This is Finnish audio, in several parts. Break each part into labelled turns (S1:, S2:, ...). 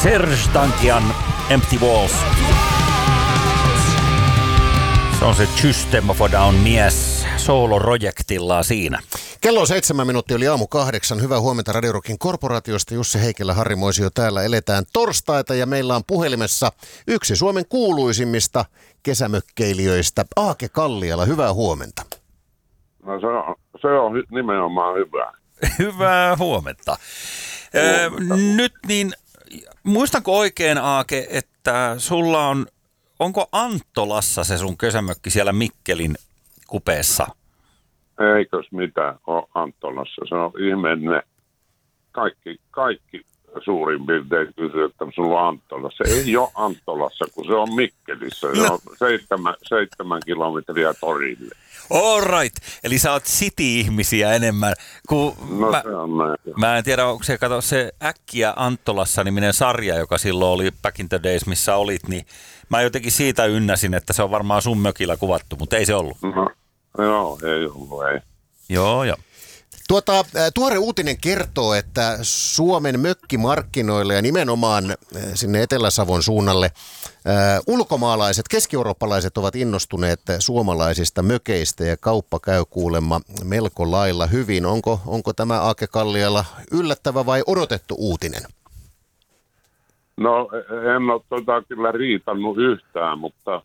S1: Serge Tankian Empty Walls. Se on se System of a Down mies soolorojektillaan siinä.
S2: Kello on 7 minuuttia, oli aamu 8. Hyvää huomenta Radio Rockin korporaatiosta. Jussi Heikelä, Harri Moisio täällä. Eletään torstaita ja meillä on puhelimessa yksi Suomen kuuluisimmista kesämökkeilijöistä, Aake Kalliala. Hyvää huomenta.
S3: No se on nimenomaan hyvä.
S1: Hyvää huomenta. Nyt niin, muistanko oikein, Aake, että sulla onko Anttolassa se sun kesämökki siellä Mikkelin kupeessa?
S3: Eikös mitään ole Anttolassa. Se on ihmeellinen. Kaikki suurin piirtein kysyy, että sulla on Anttolassa. Se ei ole Anttolassa, kun se on Mikkelissä. Se on 7 kilometriä torille.
S1: All right. Eli sä oot city-ihmisiä enemmän.
S3: Se on näin.
S1: Mä en tiedä, onko se Äkkiä Anttolassa niminen sarja, joka silloin oli Back in the Days, missä olit, niin mä jotenkin siitä ynnäsin, että se on varmaan sun mökillä kuvattu, mutta ei se ollut.
S3: No, joo, ei ollut, ei.
S1: Joo.
S2: Tuore uutinen kertoo, että Suomen mökkimarkkinoille ja nimenomaan sinne Etelä-Savon suunnalle ulkomaalaiset, keski-eurooppalaiset ovat innostuneet suomalaisista mökeistä ja kauppa käy kuulemma melko lailla hyvin. Onko tämä Aake Kalliala yllättävä vai odotettu uutinen?
S3: No en ole kyllä riitannut yhtään, mutta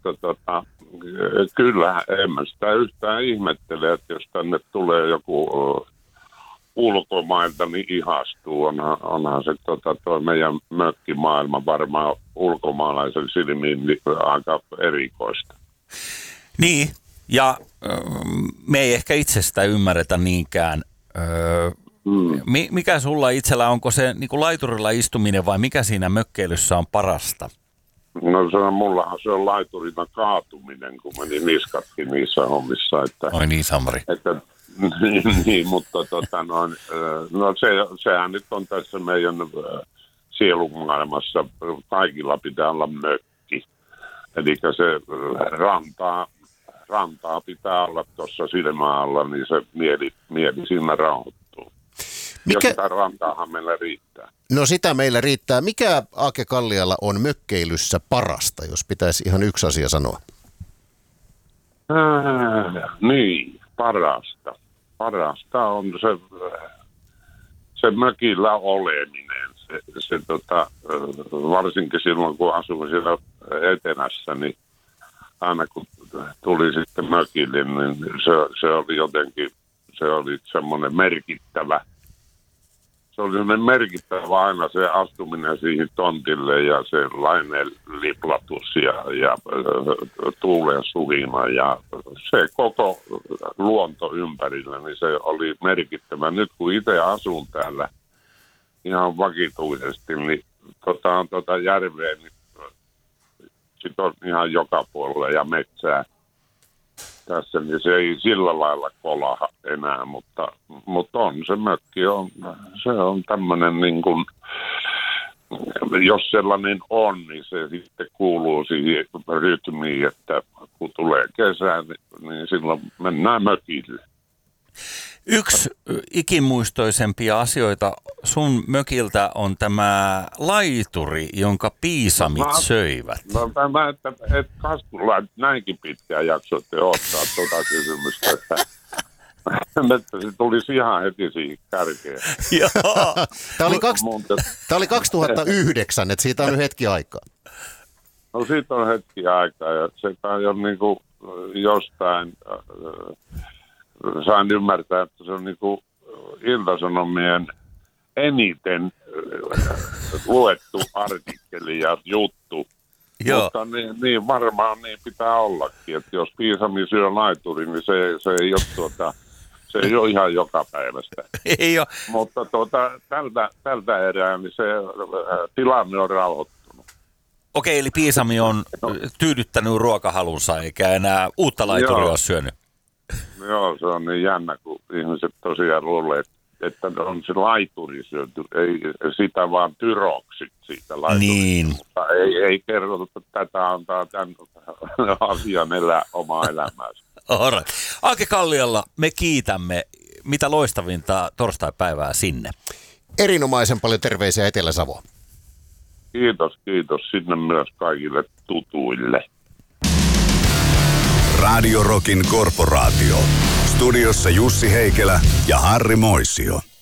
S3: kyllä en mä sitä yhtään ihmettele, että jos tänne tulee joku ulkomailta, niin ihastuu. Onhan se toi meidän mökkimaailma varmaan ulkomaalaisen silmiin aika erikoista.
S1: Niin, ja me ei ehkä itse sitä ymmärretä niinkään. Mikä sulla itsellä, onko se niin kuin laiturilla istuminen vai mikä siinä mökkeilyssä on parasta?
S3: No mullahan se on laiturina kaatuminen, kun meni niskatkin niissä hommissa.
S1: Oi niin, Samari.
S3: Niin, mutta sehän nyt on tässä meidän sielunmaailmassa, kaikilla pitää olla mökki. Eli se rantaa pitää olla tuossa silmäalla, niin se mieli siinä rauhoittuu. Ja sitä rantaahan meillä riittää.
S2: No sitä meillä riittää. Mikä, Aake Kalliala, on mökkeilyssä parasta, jos pitäisi ihan yksi asia sanoa?
S3: Niin, parasta on se mökillä oleminen. Varsinkin silloin, kun asuin siellä etelässä, niin aina kun tuli sitten mökille, niin se oli jotenkin, se oli semmoinen merkittävä. Se oli semmoinen merkittävä aina se astuminen siihen tontille ja se laineen liplatus ja tuulen suhina ja se koko luonto ympärillä, niin se oli merkittävä. Nyt kun itse asun täällä ihan vakituisesti, niin järveä, niin sit on ihan joka puolella ja metsää tässä, niin se ei sillä lailla kolaha enää, mutta on se mökki, se on tämmöinen niin kuin, jos sellainen on, niin se sitten kuuluu siihen rytmiin, että kun tulee kesä, niin silloin mennään mökille.
S1: Yksi ikimuistoisempia asioita sun mökiltä on tämä laituri, jonka piisamit söivät.
S3: No tämä, että Kaskulla näinkin pitkään jaksoitte ottaa kysymystä, että se tulisi ihan heti siihen kärkeen.
S1: Joo.
S2: Tämä oli 2009, että siitä on nyt hetki aikaa.
S3: No siitä on hetki aikaa ja se kai on niin kuin jostain... Sain ymmärtää, että se on niin kuin Ilta-Sanomien eniten luettu artikkeli ja juttu.
S1: Joo.
S3: Mutta niin varmaan niin pitää ollakin, että jos piisami syö laituri, niin se ei ole ihan joka päivästä.
S1: Ei ole.
S3: Mutta tältä erää niin se tilanne on rauhoittunut.
S1: Okei, eli piisami on tyydyttänyt ruokahalunsa eikä enää uutta laituria ole syönyt.
S3: Joo, se on niin jännä, kun ihmiset tosiaan luulee, että on se laituri syöty, ei sitä vaan tyroksit siitä laiturista.
S1: Niin.
S3: Mutta ei kerrota, että tätä antaa tämän asian elää omaa elämäänsä.
S1: Alright. Aake Kalliala, me kiitämme. Mitä loistavinta torstaipäivää sinne.
S2: Erinomaisen paljon terveisiä Etelä-Savoon.
S3: Kiitos sinne myös kaikille tutuille.
S4: Radio Rockin korporaatio. Studiossa Jussi Heikelä ja Harri Moisio.